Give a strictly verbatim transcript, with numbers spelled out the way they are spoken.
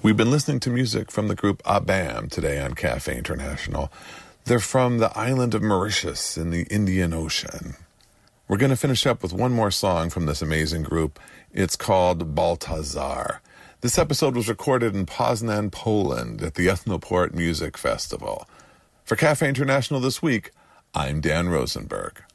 We've been listening to music from the group Abam today on Cafe International. They're from the island of Mauritius in the Indian Ocean. We're going to finish up with one more song from this amazing group. It's called Baltazar. This episode was recorded in Poznan, Poland at the Ethnoport Music Festival. For Cafe International this week, I'm Dan Rosenberg.